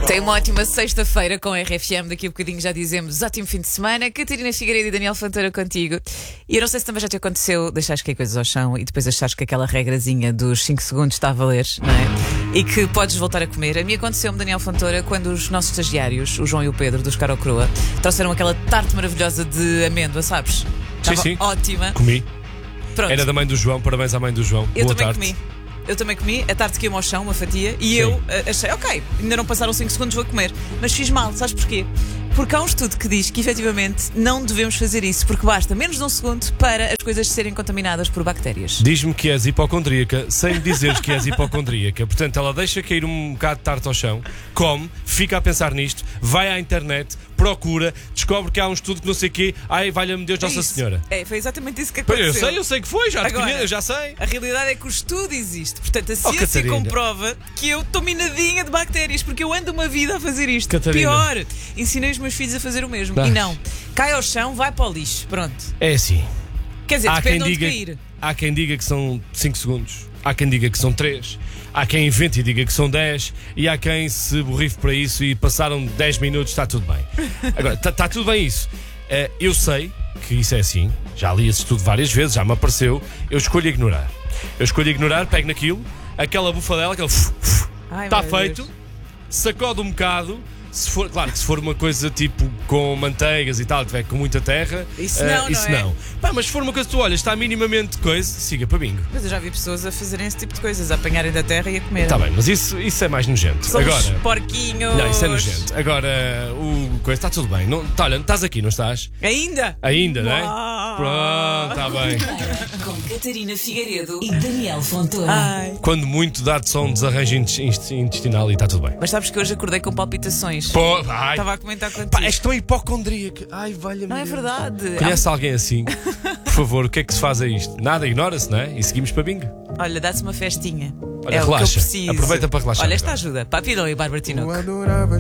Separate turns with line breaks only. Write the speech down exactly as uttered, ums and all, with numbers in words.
Tem uma ótima sexta-feira com a R F M. Daqui a bocadinho já dizemos ótimo fim de semana. Catarina Figueiredo e Daniel Fontoura contigo. E eu não sei se também já te aconteceu deixares cair coisas ao chão e depois achares que aquela regrazinha dos cinco segundos está a valer, não é? E que podes voltar a comer. A mim aconteceu-me, Daniel Fontoura, quando os nossos estagiários, o João e o Pedro, dos Caro Croa, trouxeram aquela tarte maravilhosa de amêndoa, sabes? Estava
sim, sim.
ótima.
Comi.
Pronto.
Era da mãe do João, parabéns à mãe do João.
Eu
Boa
também
tarde.
comi. Eu também comi, a tarte caiu-me ao chão, uma fatia, e
Sim.
eu uh, achei, ok, ainda não passaram cinco segundos, vou comer. Mas fiz mal, sabes porquê? Porque há um estudo que diz que efetivamente não devemos fazer isso, porque basta menos de um segundo para as coisas serem contaminadas por bactérias.
Diz-me que és hipocondríaca sem me dizeres que és hipocondríaca. Portanto, ela deixa cair um bocado de tarte ao chão, come, fica a pensar nisto, vai à internet, procura, descobre que há um estudo que não sei o quê. Ai, valha-me Deus,
É
Nossa
isso.
Senhora.
É, foi exatamente isso que
Pois,
aconteceu.
eu sei, eu sei que foi, já te
Agora,
conheço, eu já sei.
A realidade é que o estudo existe. Portanto, a
Oh,
ciência
Catarina.
comprova que eu estou minadinha de bactérias, porque eu ando uma vida a fazer isto.
Catarina.
Pior, ensinei os meus filhos a fazer o mesmo.
Ah.
E não, cai ao chão, vai para o lixo. Pronto.
É assim.
Quer dizer,
Há
depende
quem,
de onde
diga,
cair.
há quem diga que são cinco segundos, há quem diga que são três, há quem invente e diga que são dez, e há quem se borrife para isso e passaram dez minutos, está tudo bem. Agora, está tá tudo bem isso. Uh, eu sei que isso é assim, já li esse estudo várias vezes, já me apareceu, eu escolho ignorar. Eu escolho ignorar, pego naquilo, aquela bufadela, aquele
Ai,
está
meu
feito,
Deus.
sacode um bocado. Se for, claro que se for uma coisa tipo com manteigas e tal, tiver com muita terra,
Isso
eh,
não, não
isso
é?
não. Pá, mas se for uma coisa que tu olhas, está minimamente coisa, siga para bingo.
Mas eu já vi pessoas a fazerem esse tipo de coisas, a apanharem da terra e a comerem.
Está bem, mas isso, isso é mais nojento.
Somos
Agora,
porquinhos.
não, isso é nojento. Agora, o coisa está tudo bem. Não, tá, olha, estás aqui, não estás?
Ainda?
Ainda, não é?
Uau.
Pronto, está bem.
Com Catarina Figueiredo e Daniel Fontoura.
Ai.
Quando muito dá-te só um desarranjo intestinal e está tudo bem.
Mas sabes que hoje acordei com palpitações.
Pô, ai,
Estava a comentar contigo.
pá, és tão hipocondríaca. Ai, valha-me
Não é
Deus.
verdade.
Conhece alguém assim? Por favor, o que é que se faz a isto? Nada, ignora-se, não é? E seguimos para bingo.
Olha, dá-se uma festinha.
Olha,
é o que eu
relaxa.
preciso.
Aproveita para relaxar
Olha, esta
agora.
ajuda. Papilão e Bárbara Tinoco.
Eu adorava